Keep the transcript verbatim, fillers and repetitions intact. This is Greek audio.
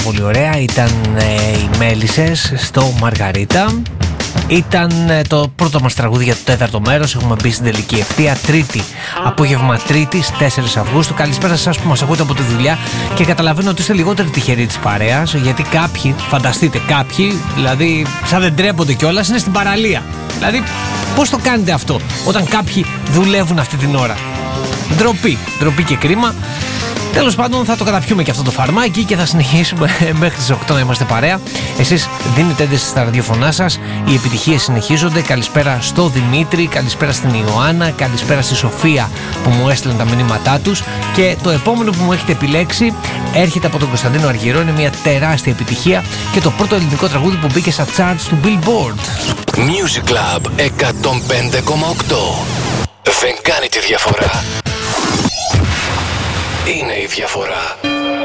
πολύ ωραία. Ήταν ε, οι Μέλισσες στο Μαργαρίτα. Ήταν ε, το πρώτο μας τραγούδι για το τέταρτο μέρος. Έχουμε μπει στην τελική ευθεία. Τρίτη, απόγευμα Τρίτης, τέσσερις Αυγούστου. Καλησπέρα σας που μας ακούτε από τη δουλειά. Και καταλαβαίνω ότι είστε λιγότεροι τυχεροί της παρέας, γιατί κάποιοι, φανταστείτε, κάποιοι, δηλαδή σαν δεν τρέπονται κιόλας, είναι στην παραλία. Δηλαδή, πώς το κάνετε αυτό όταν κάποιοι δουλεύουν αυτή την ώρα? Ντροπή, ντροπή και κρίμα. Τέλος πάντων, θα το καταπιούμε και αυτό το φαρμάκι και θα συνεχίσουμε μέχρι τις οκτώ να είμαστε παρέα. Εσείς δίνετε ένταση στα ραδιοφωνά σας, οι επιτυχίες συνεχίζονται. Καλησπέρα στο Δημήτρη, καλησπέρα στην Ιωάννα, καλησπέρα στη Σοφία που μου έστειλαν τα μηνύματά τους. Και το επόμενο που μου έχετε επιλέξει έρχεται από τον Κωνσταντίνο Αργυρό, είναι μια τεράστια επιτυχία και το πρώτο ελληνικό τραγούδι που μπήκε στα charts του Billboard. Music Club εκατόν πέντε κόμμα οκτώ. Δεν κάνει τη διαφορά. Είναι η διαφορά.